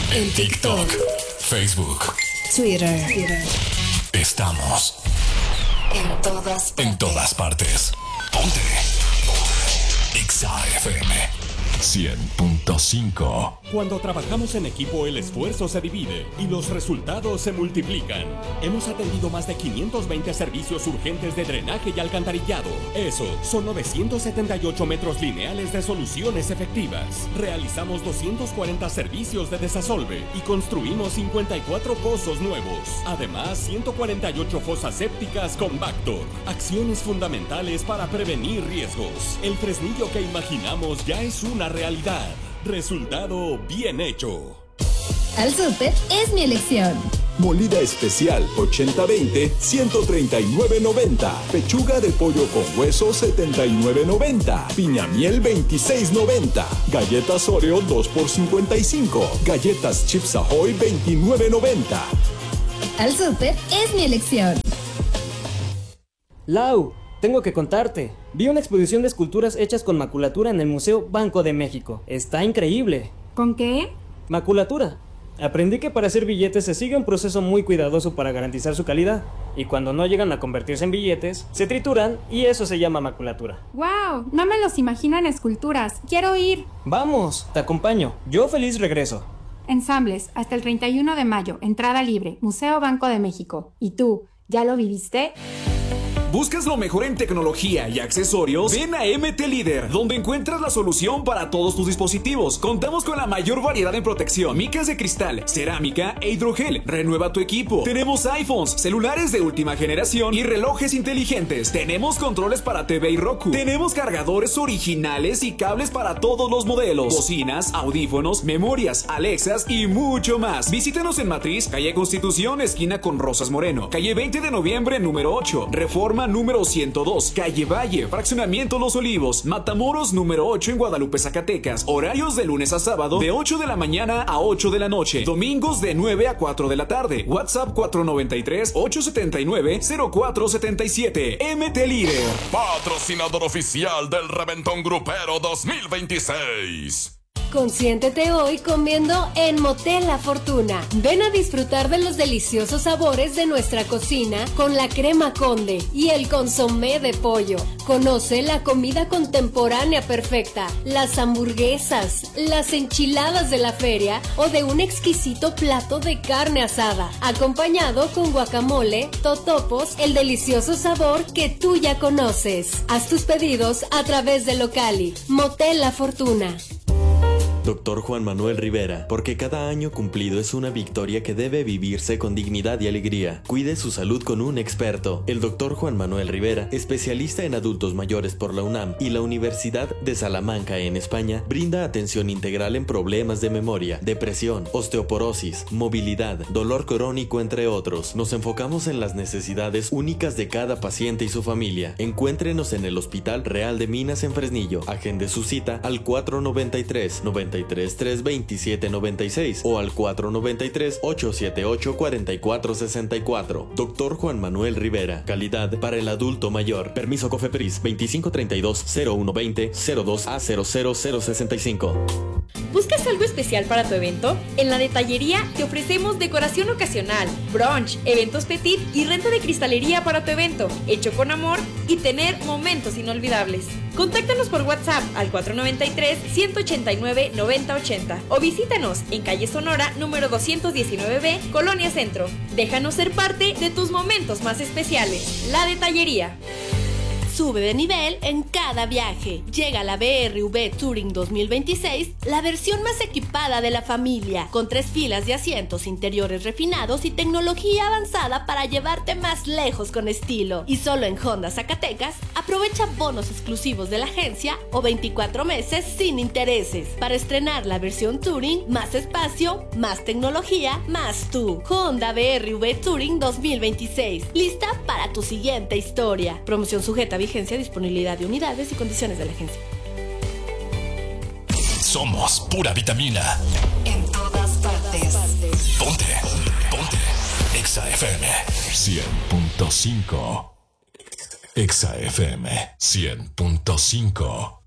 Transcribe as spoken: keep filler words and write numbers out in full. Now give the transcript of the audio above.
En TikTok, Facebook, Twitter. Twitter. Estamos en todas partes. En todas partes. Ponte. Exa F M cien punto cinco. Cuando trabajamos en equipo, el esfuerzo se divide y los resultados se multiplican. Hemos atendido más de quinientos veinte servicios urgentes de drenaje y alcantarillado. Eso son novecientos setenta y ocho metros lineales de soluciones efectivas. Realizamos doscientos cuarenta servicios de desasolve y construimos cincuenta y cuatro pozos nuevos. Además, ciento cuarenta y ocho fosas sépticas con Bactor. Acciones fundamentales para prevenir riesgos. El Fresnillo que imaginamos ya es una realidad. Resultado bien hecho. Al súper es mi elección. Molida especial ochenta veinte, ciento treinta y nueve noventa. Pechuga de pollo con hueso setenta y nueve noventa. Piña miel veintiséis noventa. Galletas Oreo dos por cincuenta y cinco. Galletas Chips Ahoy veintinueve noventa. Al súper es mi elección. Lau, tengo que contarte. Vi una exposición de esculturas hechas con maculatura en el Museo Banco de México. Está increíble. ¿Con qué? Maculatura. Aprendí que para hacer billetes se sigue un proceso muy cuidadoso para garantizar su calidad. Y cuando no llegan a convertirse en billetes, se trituran y eso se llama maculatura. ¡Wow! No me los imagino en esculturas. ¡Quiero ir! Vamos, te acompaño. Yo feliz regreso. Ensambles, hasta el treinta y uno de mayo. Entrada libre. Museo Banco de México. ¿Y tú? ¿Ya lo viviste? ¿Buscas lo mejor en tecnología y accesorios? Ven a M T Líder, donde encuentras la solución para todos tus dispositivos. Contamos con la mayor variedad en protección, micas de cristal, cerámica e hidrogel. Renueva tu equipo. Tenemos iPhones, celulares de última generación y relojes inteligentes. Tenemos controles para T V y Roku. Tenemos cargadores originales y cables para todos los modelos. Bocinas, audífonos, memorias, Alexas y mucho más. Visítanos en Matriz, calle Constitución, esquina con Rosas Moreno. Calle veinte de noviembre, número ocho. Reforma número ciento dos, calle Valle, fraccionamiento Los Olivos, Matamoros número ocho en Guadalupe, Zacatecas. Horarios de lunes a sábado de ocho de la mañana a ocho de la noche. Domingos de nueve a cuatro de la tarde. WhatsApp cuatro nueve tres, ocho siete nueve, cero cuatro siete siete. M T Líder, patrocinador oficial del Reventón Grupero dos mil veintiséis. Consiéntete hoy comiendo en Motel La Fortuna. Ven a disfrutar de los deliciosos sabores de nuestra cocina con la crema Conde y el consomé de pollo. Conoce la comida contemporánea perfecta, las hamburguesas, las enchiladas de la feria o de un exquisito plato de carne asada, acompañado con guacamole, totopos, el delicioso sabor que tú ya conoces. Haz tus pedidos a través de Locali. Motel La Fortuna. Doctor Juan Manuel Rivera, porque cada año cumplido es una victoria que debe vivirse con dignidad y alegría. Cuide su salud con un experto. El doctor Juan Manuel Rivera, especialista en adultos mayores por la UNAM y la Universidad de Salamanca en España, brinda atención integral en problemas de memoria, depresión, osteoporosis, movilidad, dolor crónico, entre otros. Nos enfocamos en las necesidades únicas de cada paciente y su familia. Encuéntrenos en el Hospital Real de Minas en Fresnillo. Agende su cita al cuatro nueve tres, noventa y tres, tres veintisiete noventa y seis o al cuatro nueve tres, ocho siete ocho, cuatro cuatro seis cuatro. Doctor Juan Manuel Rivera. Calidad para el adulto mayor. Permiso COFEPRIS veinticinco treinta y dos, cero uno veinte, cero dos A cero cero cero sesenta y cinco. ¿Buscas algo especial para tu evento? En la detallería te ofrecemos decoración ocasional, brunch, eventos petit y renta de cristalería para tu evento, hecho con amor y tener momentos inolvidables. Contáctanos por WhatsApp al cuatro nueve tres, ciento ochenta y nueve, noventa ochenta o visítanos en calle Sonora número doscientos diecinueve B, Colonia Centro. Déjanos ser parte de tus momentos más especiales. La detallería. Sube de nivel en cada viaje. Llega la B R V Touring dos mil veintiséis, la versión más equipada de la familia, con tres filas de asientos, interiores refinados y tecnología avanzada para llevarte más lejos con estilo. Y solo en Honda Zacatecas, aprovecha bonos exclusivos de la agencia o veinticuatro meses sin intereses. Para estrenar la versión Touring, más espacio, más tecnología, más tú. Honda B R V Touring dos mil veintiséis, lista para tu siguiente historia. Promoción sujeta a vigencia, disponibilidad de unidades y condiciones de la agencia. Somos pura vitamina. En todas partes. Ponte, ponte. Exa F M cien punto cinco. Exa F M cien punto cinco.